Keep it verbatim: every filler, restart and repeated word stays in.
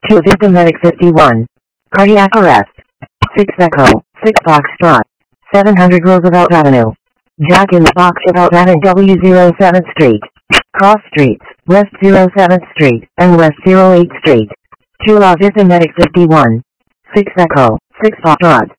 two Victim Medic fifty-one. Cardiac arrest. six Echo, six Foxtrot. seven hundred Roosevelt Avenue. Jack in the Box about Avenue W zero seventh Street. Cross Streets, West zero seventh Street, and West zero eighth Street. two La Victim Medic fifty-one. six Echo, six Foxtrot.